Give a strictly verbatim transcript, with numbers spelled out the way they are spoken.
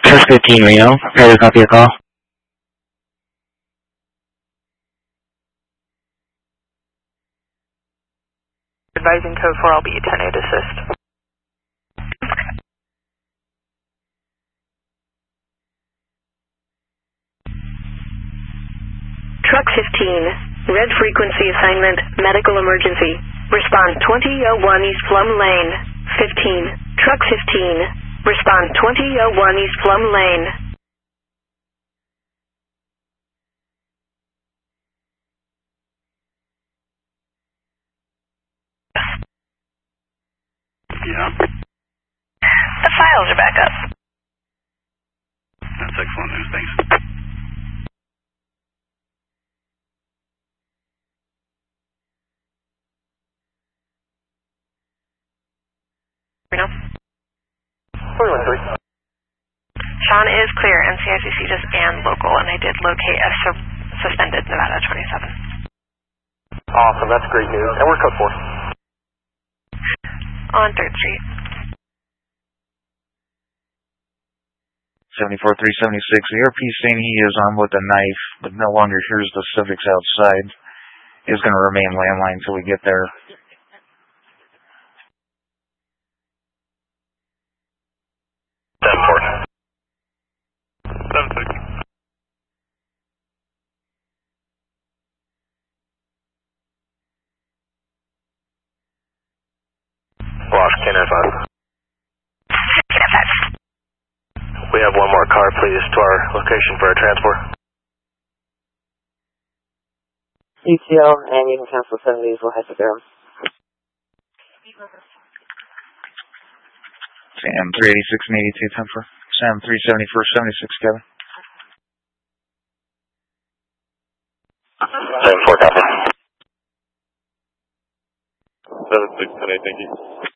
Truck fifteen Reno, ready to copy a call. Advising code four, I'll be ten eight assist. Truck fifteen, red frequency assignment, medical emergency. Respond twenty oh one East Plum Lane. fifteen, Truck fifteen, respond twenty oh one East Plum Lane. Yeah. The files are back up. That's excellent news, thanks. Reno. four one three. Sean is clear, N C I C C just and local, and I did locate a su suspended Nevada twenty-seven. Awesome, that's great news. And we're code four. On third Street. seventy-four three seventy-six, the R P saying he is on with a knife, but no longer hears the civics outside. Is going to remain landline until we get there. seven four. seven six. Lost Kenner five. We have one more car, please, to our location for a transport. E T L, and you can cancel seventies, we'll head to Durham. Sam three eighty-six and eighty-two, ten for Sam three seventy-four seventy-six, Kevin. seven four, copy. seven six, ten eight, thank you.